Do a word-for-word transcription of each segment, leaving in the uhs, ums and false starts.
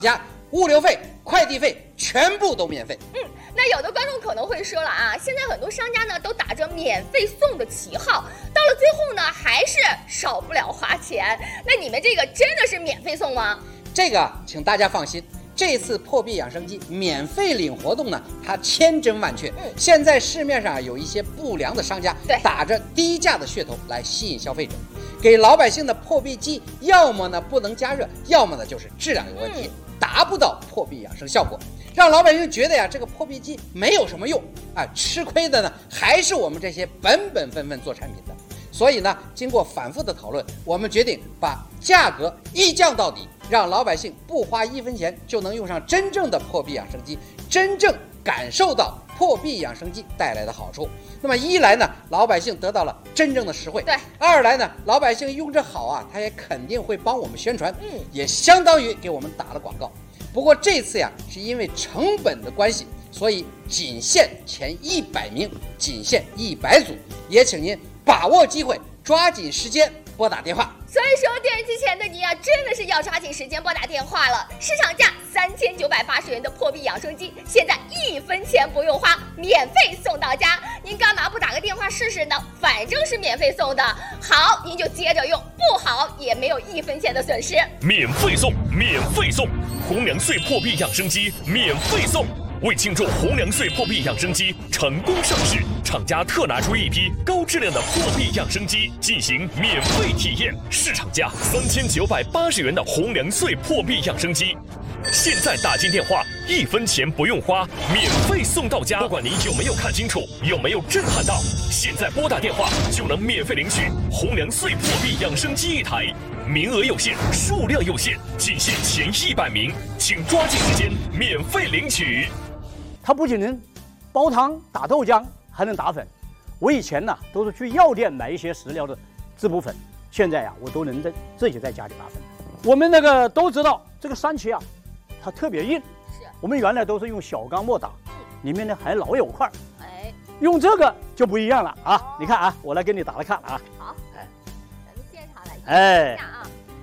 家物流费、快递费全部都免费。 嗯，那有的观众可能会说了啊，现在很多商家呢都打着免费送的旗号，到了最后呢还是少不了花钱。那你们这个真的是免费送吗？ 这个请大家放心，这次破壁养生机免费领活动呢，它千真万确。嗯，现在市面上有一些不良的商家打着低价的噱头来吸引消费者，给老百姓的破壁机要么呢不能加热，要么呢就是质量有问题。嗯，达不到破壁养生效果，让老百姓觉得呀，这个破壁机没有什么用啊，吃亏的呢还是我们这些本本分分做产品的。所以呢，经过反复的讨论，我们决定把价格一降到底，让老百姓不花一分钱就能用上真正的破壁养生机，真正感受到破壁养生机带来的好处。那么一来呢，老百姓得到了真正的实惠；对，二来呢，老百姓用着好啊，他也肯定会帮我们宣传，嗯，也相当于给我们打了广告。不过这次呀，是因为成本的关系，所以仅限前一百名，仅限一百组，也请您把握机会，抓紧时间拨打电话。 所以说，电视机前的你啊，真的是要抓紧时间拨打电话了。市场价三千九百八十元的破壁养生机，现在一分钱不用花，免费送到家。您干嘛不打个电话试试呢？反正是免费送的，好您就接着用，不好也没有一分钱的损失。 免费送，免费送，红粮穗破壁养生机免费送。为庆祝红粮穗破壁养生机成功上市，厂家特拿出一批高质量的破壁养生机进行免费体验，市场价三千九百八十元的红粮穗破壁养生机，现在打进电话，一分钱不用花，免费送到家。不管您有没有看清楚，有没有震撼到，现在拨打电话就能免费领取红粮穗破壁养生机一台。名额有限，数量有限，仅限前一百名，请抓紧时间免费领取。 它不仅能煲汤、打豆浆，还能打粉。我以前呢都是去药店买一些食疗的滋补粉，现在呀我都能在自己在家里打粉。我们那个都知道，这个山茄啊，它特别硬。是。我们原来都是用小钢末打，里面呢还老有块。哎。用这个就不一样了啊！哦、你看啊，我来给你打来看啊。 好。哎。咱们现场来验一下啊。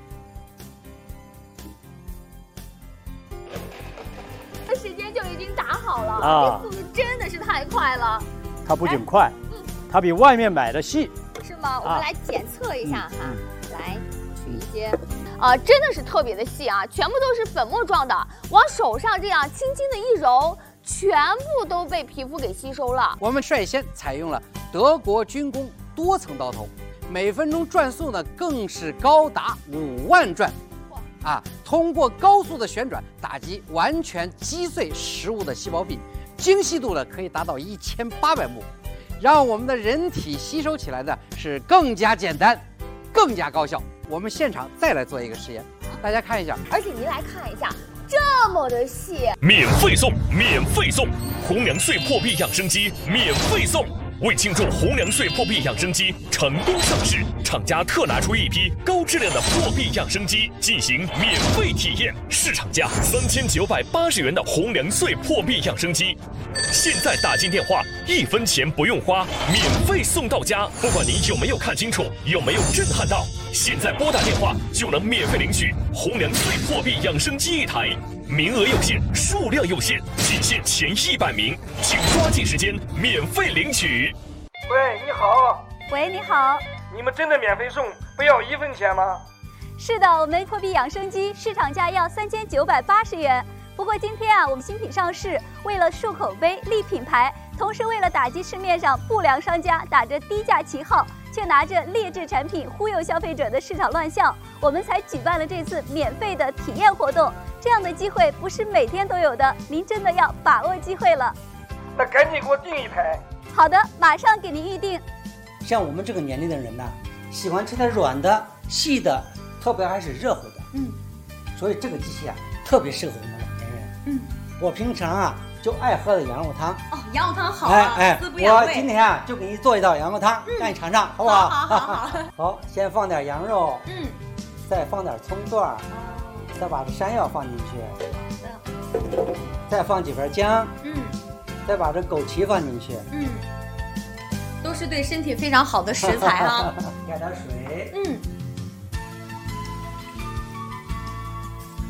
时间就已经打好了，啊、这速度真的是太快了。 它不仅快，嗯，它比外面买的细， 是吗？我们来检测一下哈，嗯嗯、来取一些，啊、呃，真的是特别的细啊，全部都是粉末状的，往手上这样轻轻的一揉，全部都被皮肤给吸收了。 我们率先采用了德国军工多层刀头，每分钟转速呢更是高达五万转。啊，通过高速的旋转打击，完全击碎食物的细胞壁，精细度呢可以达到一千八百目，让我们的人体吸收起来呢是更加简单，更加高效。我们现场再来做一个实验，大家看一下。 而且您来看一下，这么的细， 免费送，免费送，红粮穗破壁养生机免费送。为庆祝红粮穗破壁养生机成功上市，厂家特拿出一批高质量的破壁养生机进行免费体验，市场价三千九百八十元的红粮穗破壁养生机，现在打进电话，一分钱不用花，免费送到家。不管您有没有看清楚，有没有震撼到，现在拨打电话就能免费领取红粮穗破壁养生机一台。名额有限，数量有限，仅限前一百名，请抓紧时间免费领取。 喂，你好。 喂，你好。 你们真的免费送，不要一分钱吗？ 是的，我们破壁养生机市场价要三千九百八十元。不过今天啊，我们新品上市，为了树口碑、立品牌，同时为了打击市面上不良商家打着低价旗号，却拿着劣质产品忽悠消费者的市场乱象，我们才举办了这次免费的体验活动。这样的机会不是每天都有的，您真的要把握机会了。 那赶紧给我订一台。 好的，马上给您预定。 像我们这个年龄的人呢，喜欢吃点软的、细的，特别还是热乎的。嗯，所以这个机器啊，特别适合我们老年人。嗯，我平常啊就爱喝的羊肉汤。 哦，羊肉汤好啊， 哎哎，我今天啊就给你做一道羊肉汤，让你尝尝，好不好？ 好好好。 好，先放点羊肉， 嗯， 再放点葱段，再把这山药放进去，好的，再放几瓣姜，嗯，再把这枸杞放进去， 嗯，都是对身体非常好的食材啊。 加点水，嗯，好，这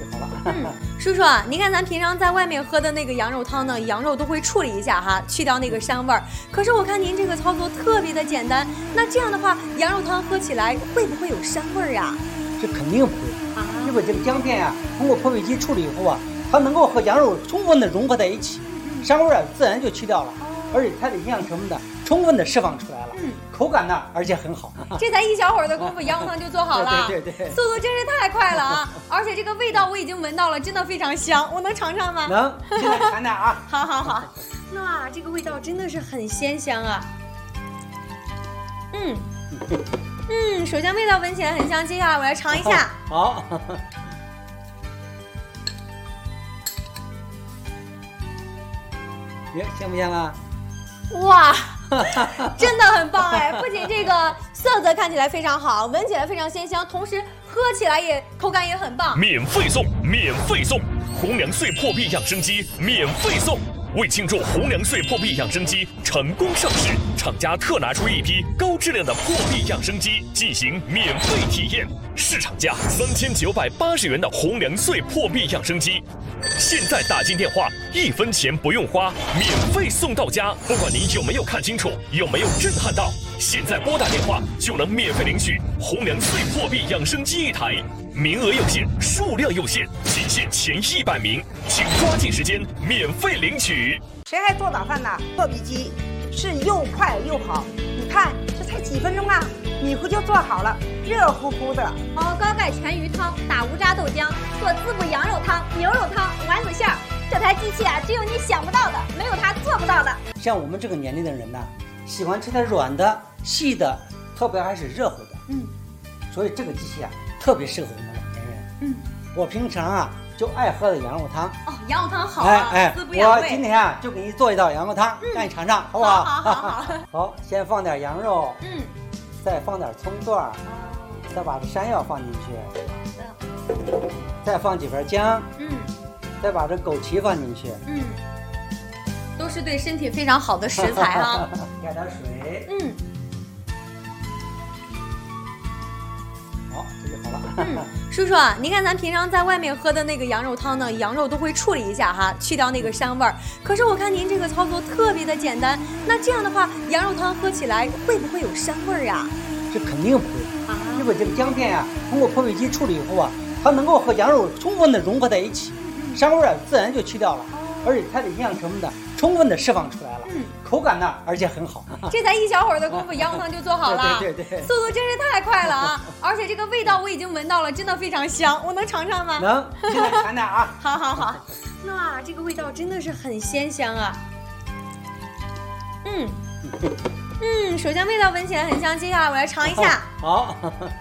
这就好了。 嗯，叔叔，您看咱平常在外面喝的那个羊肉汤呢，羊肉都会处理一下哈，去掉那个膻味儿。可是我看您这个操作特别的简单，那这样的话，羊肉汤喝起来会不会有膻味儿呀？ 这肯定不会，因为这个姜片啊，通过破壁机处理以后啊，它能够和羊肉充分的融合在一起，膻味儿自然就去掉了，而且它的营养成分呢，充分的释放出来了。嗯，口感呢，而且很好。 这才一小会儿的功夫，羊肉汤就做好了。 对对对， 速度真是太快了啊！而且这个味道我已经闻到了，真的非常香。我能尝尝吗？ 能，现在尝尝啊。 好好好，哇，这个味道真的是很鲜香啊。嗯嗯，首先味道闻起来很香，接下来我来尝一下。 好。耶，香不香啊？ 哇！真的很棒哎！不仅这个色泽看起来非常好，闻起来非常鲜香，同时喝起来也口感也很棒。 免费送，免费送，红粮穗破壁养生机免费送。为庆祝红粮穗破壁养生机成功上市，厂家特拿出一批高质量的破壁养生机进行免费体验，市场价三千九百八十元的红粮穗破壁养生机。现在打进电话，一分钱不用花，免费送到家。不管您有没有看清楚，有没有震撼到，现在拨打电话就能免费领取红粮穗破壁养生机一台，名额有限，数量有限，仅限前一百名，请抓紧时间免费领取。 谁还做早饭呢？破壁机是又快又好，你看这才几分钟啊，米糊就做好了，热乎乎的。 熬高钙全鱼汤，打无渣豆浆，做滋补羊肉汤、牛肉汤、丸子馅儿。这台机器啊，只有你想不到的，没有它做不到的。 像我们这个年龄的人呢，喜欢吃点软的、细的，特别还是热乎的。嗯，所以这个机器啊，特别适合我们老年人。嗯，我平常啊就爱喝的羊肉汤。 哦，羊肉汤好啊， 哎哎， 滋补养胃。 我今天啊就给你做一道羊肉汤，让你尝尝，好不好？ 好好好好。 好，先放点羊肉， 嗯， 再放点葱段儿，再把这山药放进去，再放几片姜， 嗯， 再把这枸杞放进去， 嗯，都是对身体非常好的食材啊。 加点水， 嗯， 好，这就好了。 嗯，叔叔，您看咱平常在外面喝的那个羊肉汤呢，羊肉都会处理一下哈，去掉那个膻味儿。可是我看您这个操作特别的简单，那这样的话，羊肉汤喝起来会不会有膻味儿呀？ 这肯定不会，因为这个姜片啊，通过破壁机处理以后啊，它能够和羊肉充分的融合在一起，膻味儿自然就去掉了，而且它的营养成分呢，充分的释放出来了，嗯，口感呢，而且很好。 这才一小会儿的功夫，羊肉汤就做好了， 对对对， 速度真是太快了啊！而且这个味道我已经闻到了，真的非常香。我能尝尝吗？ 能，现在尝尝啊。 好好好，哇，这个味道真的是很鲜香啊。嗯。嗯，首先味道闻起来很香，接下来我来尝一下。 好，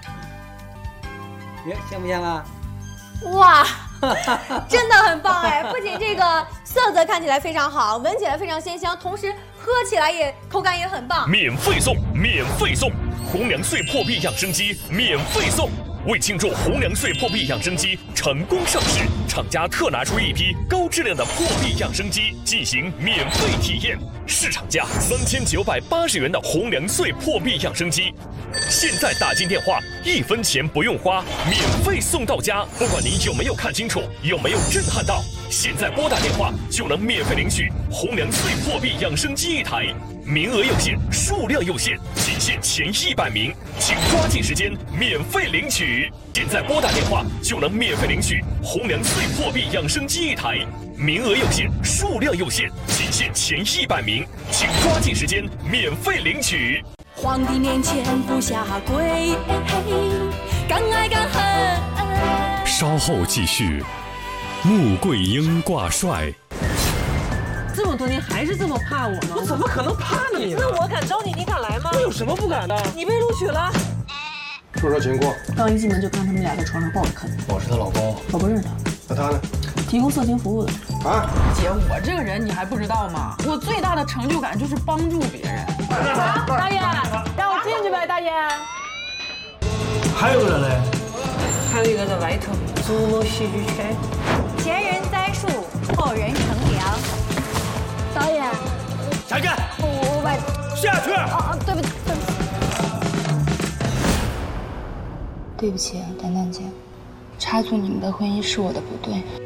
耶，香不香啊？ 哇，真的很棒哎！不仅这个色泽看起来非常好，闻起来非常鲜香，同时喝起来也口感也很棒。 免费送，免费送，红粮穗破壁养生机免费送。为庆祝红粮穗破壁养生机成功上市，厂家特拿出一批高质量的破壁养生机进行免费体验，市场价三千九百八十元的红粮穗破壁养生机。现在打进电话，一分钱不用花，免费送到家。不管您有没有看清楚，有没有震撼到，现在拨打电话就能免费领取红粮穗破壁养生机一台，名额有限，数量有限，仅限前一百名，请抓紧时间免费领取。现在拨打电话就能免费领取红粮穗破壁养生机一台，名额有限，数量有限，仅限前一百名，请抓紧时间免费领取。 皇帝面前不下跪，敢爱敢恨。 稍后继续。穆桂英挂帅。 这么多年还是这么怕我吗？ 我怎么可能怕你呢？ 那我敢招你，你敢来吗？ 我有什么不敢的？ 你被录取了。 说说情况。 刚一进门就看他们俩在床上抱着啃。 我是她老公。 我不认识他。 那他呢？ 提供色情服务的。 啊？ 姐，我这个人你还不知道吗？我最大的成就感就是帮助别人。大爷，让我进去呗，大爷。 还有个人嘞？ 还有一个在外头。竹楼戏剧圈。 前人栽树，后人乘凉。导演。 下去。 我我把。 下去。 哦哦，对不起，对不起。 对不起啊，丹丹姐， 插足你们的婚姻是我的不对，